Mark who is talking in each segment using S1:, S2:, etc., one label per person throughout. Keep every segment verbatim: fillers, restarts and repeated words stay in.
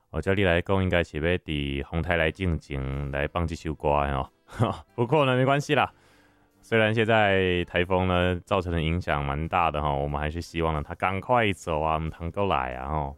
S1: 哦，照理来讲，应该是要伫风台来进前来放这首歌哦。不过呢，没关系啦。虽然现在台风呢造成的影响蛮大的哈，我们还是希望呢它赶快走啊，唔通够来啊吼。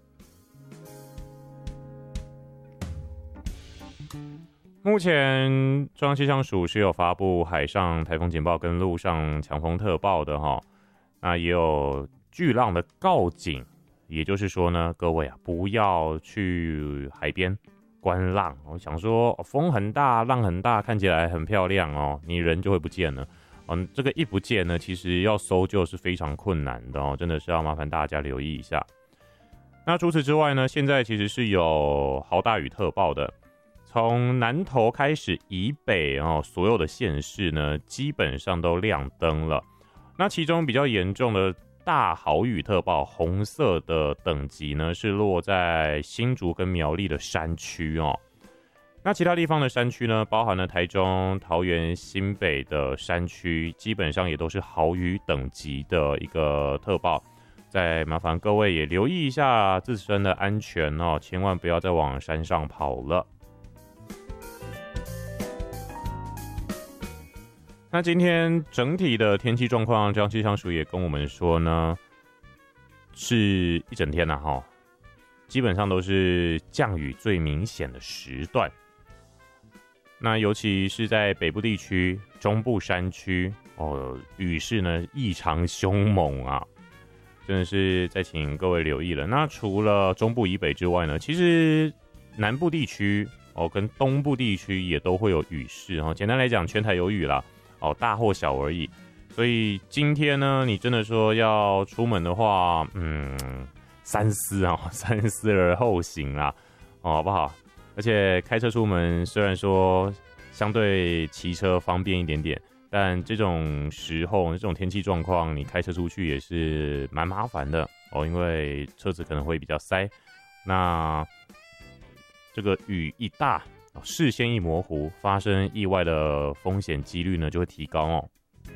S1: 目前中央气象署是有发布海上台风警报跟陆上强风特报的哈，那也有巨浪的告警。也就是说呢，各位啊，不要去海边观浪。我想说，风很大，浪很大，看起来很漂亮哦，你人就会不见了。嗯，这个一不见呢，其实要搜救是非常困难的哦，真的是要麻烦大家留意一下。那除此之外呢，现在其实是有豪大雨特报的，从南投开始以北哦，所有的县市呢，基本上都亮灯了。那其中比较严重的大豪雨特报，红色的等级呢是落在新竹跟苗栗的山区哦。那其他地方的山区呢，包含了台中、桃园、新北的山区，基本上也都是豪雨等级的一个特报。再麻烦各位也留意一下自身的安全哦，千万不要再往山上跑了。那今天整体的天气状况，中央气象署也跟我们说呢，是一整天呐、啊、哈，基本上都是降雨最明显的时段。那尤其是在北部地区、中部山区哦，雨势呢异常凶猛啊，真的是再请各位留意了。那除了中部以北之外呢，其实南部地区哦跟东部地区也都会有雨势哦。简单来讲，全台有雨啦。哦，大或小而已，所以今天呢，你真的说要出门的话，嗯，三思啊、哦，三思而后行啦，哦，好不好？而且开车出门虽然说相对骑车方便一点点，但这种时候这种天气状况，你开车出去也是蛮麻烦的哦，因为车子可能会比较塞。那这个雨一大，视线一模糊，发生意外的风险几率呢就会提高哦。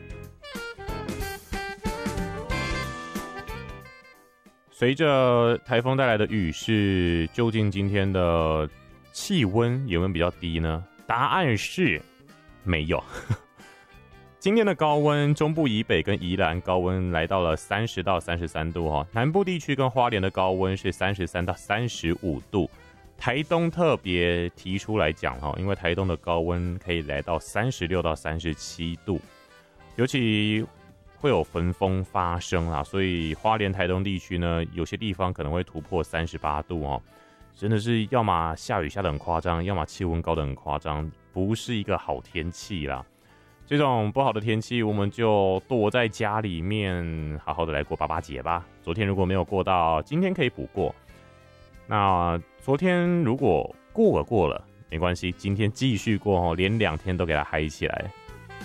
S1: 随着台风带来的雨势，究竟今天的气温有没有比较低呢？答案是没有。今天的高温，中部以北跟宜兰高温来到了三十到三十三度哈，南部地区跟花莲的高温是三十三到三十五度。台东特别提出来讲哈，因为台东的高温可以来到三十六到三十七度，尤其会有焚风发生啊，所以花莲台东地区呢，有些地方可能会突破三十八度哦，真的是要么下雨下得很夸张，要么气温高得很夸张，不是一个好天气啦。这种不好的天气，我们就躲在家里面，好好的来过八八节吧。昨天如果没有过到，今天可以补过。那昨天如果过了过了没关系，今天继续过哦，连两天都给它嗨起来。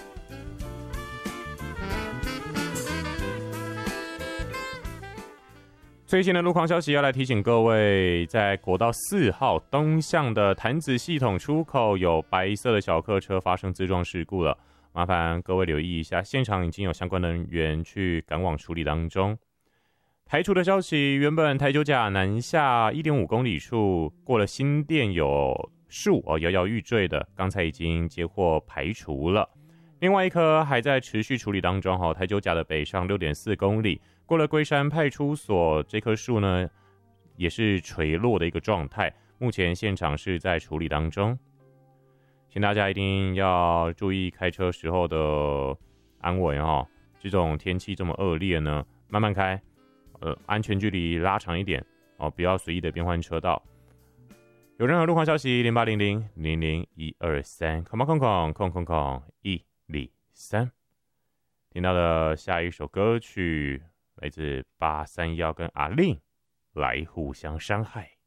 S1: 最新的路况消息要来提醒各位，在国道四号东向的潭子系统出口有白色的小客车发生自撞事故了，麻烦各位留意一下，现场已经有相关人员去赶往处理当中。台除的消息，原本台九甲南下 一点五公里处过了新店有树哦摇摇欲坠的，刚才已经接获排除了。另外一棵还在持续处理当中哈，台九甲的北上 六点四公里过了龟山派出所，这棵树呢也是垂落的一个状态，目前现场是在处理当中。请大家一定要注意开车时候的安危哈，这种天气这么恶劣呢，慢慢开。呃，安全距离拉长一点哦，不要随意的变换车道。有任何路况消息，零八零零零零一二三，空空空空空空一零三。听到的下一首歌曲来自八三一跟阿令，来互相伤害。